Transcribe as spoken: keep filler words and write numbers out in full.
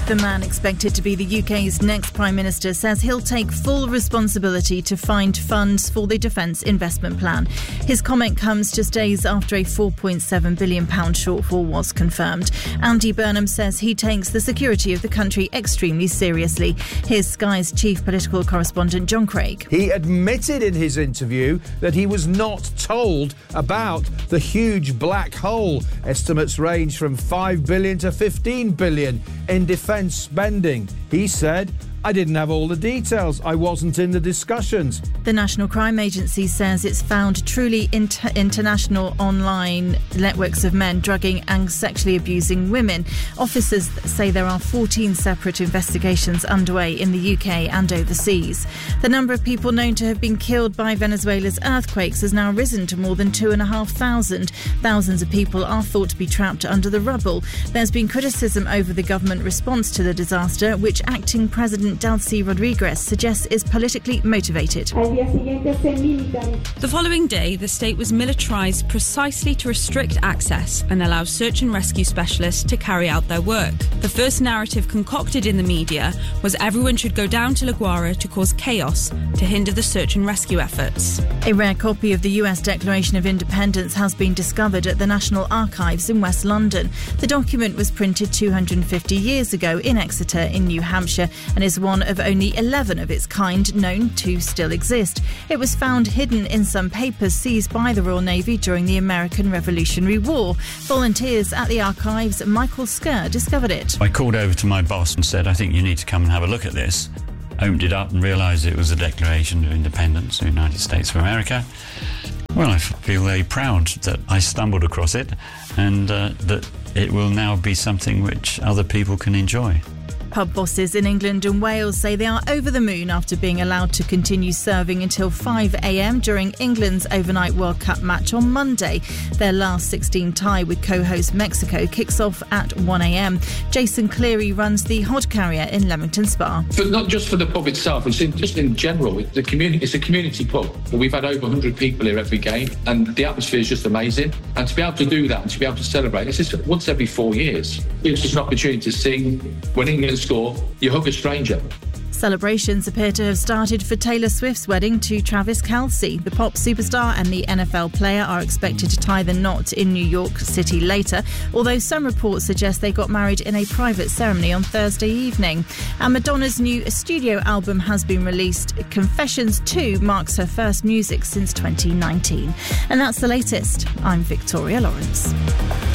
The man expected to be the U K's next Prime Minister says he'll take full responsibility to find funds for the Defence Investment Plan. His comment comes just days after a four point seven billion pounds shortfall was confirmed. Andy Burnham says he takes the security of the country extremely seriously. Here's Sky's chief political correspondent John Craig. He admitted in his interview that he was not told about the huge black hole. Estimates range from five billion to fifteen billion in defence spending. He said, I didn't have all the details. I wasn't in the discussions. The National Crime Agency says it's found truly inter- international online networks of men drugging and sexually abusing women. Officers say there are fourteen separate investigations underway in the U K and overseas. The number of people known to have been killed by Venezuela's earthquakes has now risen to more than two and a half thousand. Thousands of people are thought to be trapped under the rubble. There's been criticism over the government response to the disaster, which acting President Delcy Rodriguez suggests is politically motivated. The following day, the state was militarised precisely to restrict access and allow search and rescue specialists to carry out their work. The first narrative concocted in the media was everyone should go down to La Guaira to cause chaos to hinder the search and rescue efforts. A rare copy of the U S Declaration of Independence has been discovered at the National Archives in West London. The document was printed two hundred fifty years ago in Exeter in New Hampshire and is one of only eleven of its kind known to still exist. It was found hidden in some papers seized by the Royal Navy during the American Revolutionary War. Volunteers at the archives, Michael Skerr, discovered it. I called over to my boss and said, I think you need to come and have a look at this. Opened it up and realised it was the Declaration of Independence of the United States of America. Well, I feel very proud that I stumbled across it and uh, that it will now be something which other people can enjoy. Pub bosses in England and Wales say they are over the moon after being allowed to continue serving until five a.m. during England's overnight World Cup match on Monday. Their last sixteen tie with co-host Mexico kicks off at one a.m. Jason Cleary runs the Hod Carrier in Leamington Spa. But not just for the pub itself, it's in, just in general. The community, it's a community pub. We've had over one hundred people here every game and the atmosphere is just amazing. And to be able to do that and to be able to celebrate, this is once every four years. It's just an opportunity to sing. When England score, you hug a stranger. Celebrations appear to have started for Taylor Swift's wedding to Travis Kelce. The pop superstar and the N F L player are expected to tie the knot in New York City later, although some reports suggest they got married in a private ceremony on Thursday evening. And Madonna's new studio album has been released. Confessions two marks her first music since twenty nineteen. And that's the latest. I'm Victoria Lawrence.